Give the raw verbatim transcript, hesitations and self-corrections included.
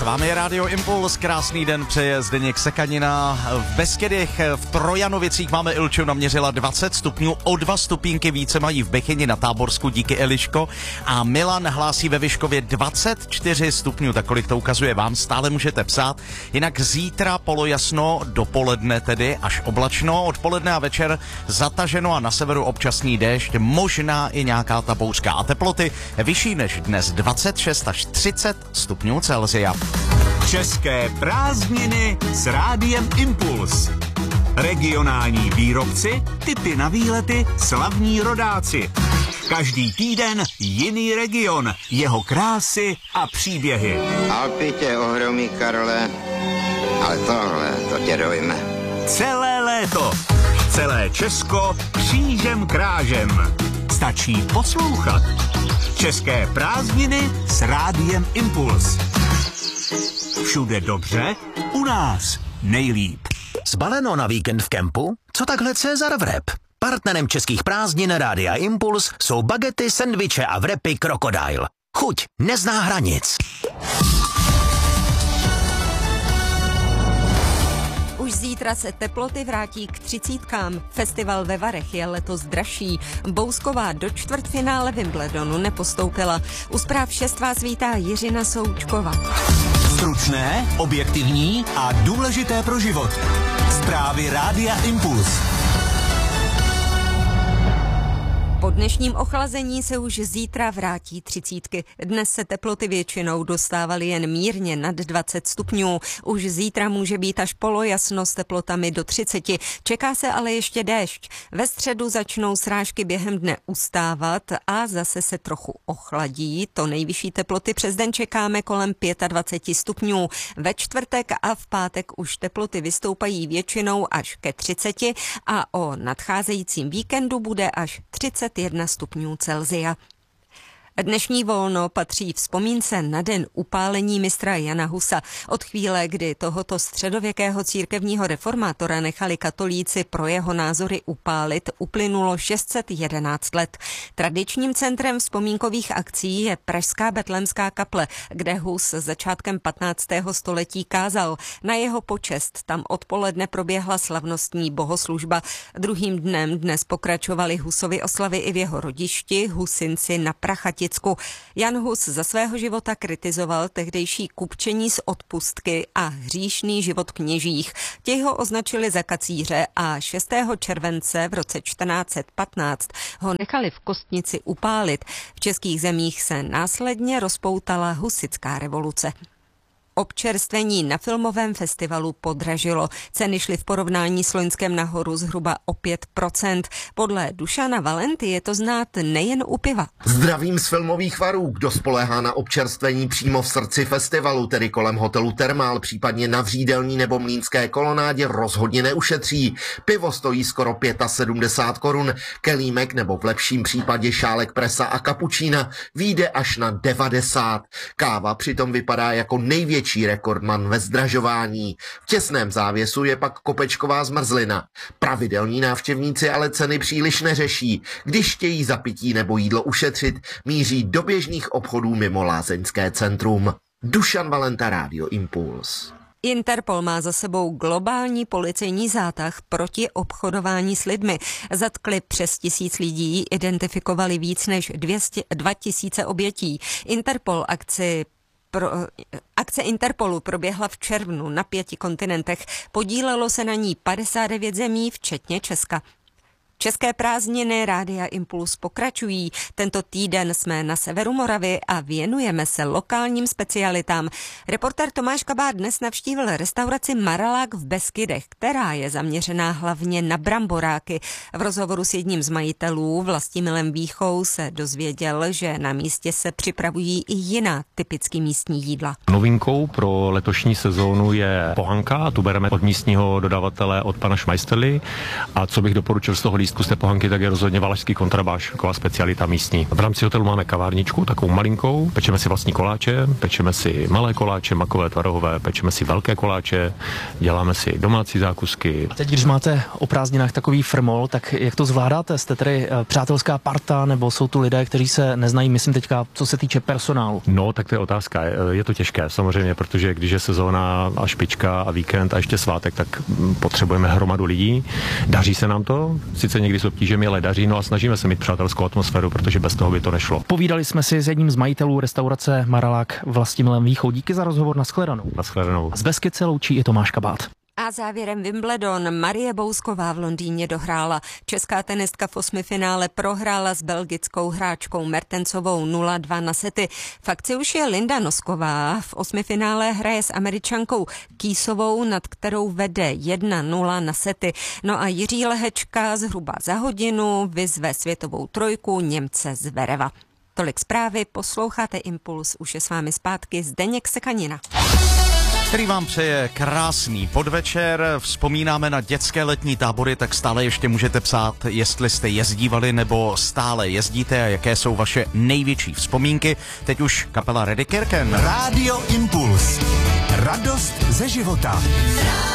vámi je Rádio Impuls, krásný den přeje Zdeněk Sekanina. V Beskydech v Trojanovicích máme Ilču naměřila dvacet stupňů, o dva stupínky více mají v Bechyni na Táborsku, díky Eliško. A Milan hlásí ve Vyškově dvacet čtyři stupňů, tak kolik to ukazuje vám, stále můžete psát. Jinak zítra polojasno, dopoledne tedy až oblačno, odpoledne a večer zataženo a na severu občasný déšť, možná i nějaká ta bouřka. A teploty vyšší než dnes dvacet šest až třicet stupňů Celsia. České prázdniny s Rádiem Impuls. Regionální výrobci, tipy na výlety, slavní rodáci. Každý týden jiný region, jeho krásy a příběhy. Alpy tě ohromí, Karle, ale tohle, to tě dojme. Celé léto, celé Česko křížem krážem. Stačí poslouchat. České prázdniny s Rádiem Impuls. Všude dobře, u nás nejlíp. Zbaleno na víkend v kempu? Co takhle Cezar Vrep? Partnerem českých prázdnin Rádia Impuls jsou bagety, sendviče a vrepy Crocodile. Chuť nezná hranic. Už zítra se teploty vrátí k třicítkám. Festival ve Varech je letos dražší. Bousková do čtvrtfinále Wimbledonu nepostoupila. U zpráv šest vás vítá Jiřina Součková. Stručné, objektivní a důležité pro život. Zprávy Rádia Impuls. Po dnešním ochlazení se už zítra vrátí třicítky. Dnes se teploty většinou dostávaly jen mírně nad dvacet stupňů. Už zítra může být až polojasno s teplotami do třiceti. Čeká se ale ještě déšť. Ve středu začnou srážky během dne ustávat a zase se trochu ochladí. To nejvyšší teploty přes den čekáme kolem dvacet pět stupňů. Ve čtvrtek a v pátek už teploty vystoupají většinou až ke třiceti a o nadcházejícím víkendu bude až třicet jedna stupňů Celsia. Dnešní volno patří vzpomínce na den upálení mistra Jana Husa. Od chvíle, kdy tohoto středověkého církevního reformátora nechali katolíci pro jeho názory upálit, uplynulo šest set jedenáct let. Tradičním centrem vzpomínkových akcí je pražská betlémská kaple, kde Hus začátkem patnáctého století kázal. Na jeho počest tam odpoledne proběhla slavnostní bohoslužba. Druhým dnem dnes pokračovaly Husovy oslavy i v jeho rodišti, Husinci na Prachati. Jan Hus za svého života kritizoval tehdejší kupčení z odpustky a hříšný život kněžích. Ti ho označili za kacíře a šestého července v roce čtrnáct set patnáct ho nechali v Kostnici upálit. V českých zemích se následně rozpoutala husitská revoluce. Občerstvení na filmovém festivalu podražilo. Ceny šly v porovnání s loňském nahoru zhruba o pět procent. Podle Dušana Valenty je to znát nejen u piva. Zdravím z filmových varů. Kdo spoléhá na občerstvení přímo v srdci festivalu, tedy kolem hotelu Thermal, případně na Vřídelní nebo Mlýnské kolonádě, rozhodně neušetří. Pivo stojí skoro sedmdesát pět korun, kelímek nebo v lepším případě šálek presa a kapučína vyjde až na devadesát. Káva přitom vypadá jako největší rekordman ve zdražování. V těsném závěsu je pak kopečková zmrzlina. Pravidelní návštěvníci ale ceny příliš neřeší. Když chtějí za pití nebo jídlo ušetřit, míří do běžných obchodů mimo lázeňské centrum. Dušan Valenta, Rádio Impuls. Interpol má za sebou globální policejní zátah proti obchodování s lidmi. Zatkli přes tisíc lidí, identifikovali víc než dva tisíce obětí. Interpol akci Pro, akce Interpolu proběhla v červnu na pěti kontinentech. Podílelo se na ní padesát devět zemí, včetně Česka. České prázdniny Rádia Impuls pokračují. Tento týden jsme na severu Moravy a věnujeme se lokálním specialitám. Reportér Tomáš Kabát dnes navštívil restauraci Maralák v Beskydech, která je zaměřená hlavně na bramboráky. V rozhovoru s jedním z majitelů, Vlastimilem Víchou, se dozvěděl, že na místě se připravují i jiná typicky místní jídla. Novinkou pro letošní sezónu je pohanka, tu bereme od místního dodavatele, od pana Šmajsterly. A co bych doporučil z toho lístku, lístku z té pohanky, tak je rozhodně valašský kontrabáš, taková specialita místní. V rámci hotelu máme kavárničku, takovou malinkou, pečeme si vlastní koláče, pečeme si malé koláče, makové, tvarohové, pečeme si velké koláče, děláme si domácí zákusky. A teď, když máte o prázdninách takový frmol, tak jak to zvládáte? Jste tedy přátelská parta, nebo jsou tu lidé, kteří se neznají, myslím teďka, co se týče personálu? No, tak to je otázka. Je to těžké, samozřejmě, protože když je sezóna a špička a víkend a ještě svátek, tak potřebujeme hromadu lidí. Daří se nám to, sice někdy s obtížemi, ale daří, no a snažíme se mít přátelskou atmosféru, protože bez toho by to nešlo. Povídali jsme si s jedním z majitelů restaurace Maralák Vlastimilem Víchou. Díky za rozhovor, nashledanou. Nashledanou. Z Beskyd se loučí i Tomáš Kabát. A závěrem Wimbledon. Marie Bousková v Londýně dohrála. Česká tenistka v osmifinále prohrála s belgickou hráčkou Mertensovou nula dva na sety. V akci už je Linda Nosková. V osmifinále hraje s Američankou Kýsovou, nad kterou vede jedna nula na sety. No a Jiří Lehečka zhruba za hodinu vyzve světovou trojku Němce Zvereva. Tolik zprávy, posloucháte Impuls, už je s vámi zpátky Zdeněk Sekanina, který vám přeje krásný podvečer. Vzpomínáme na dětské letní tábory, tak stále ještě můžete psát, jestli jste jezdívali nebo stále jezdíte a jaké jsou vaše největší vzpomínky. Teď už kapela Reddy Kirken. Rádio Impuls. Radost ze života.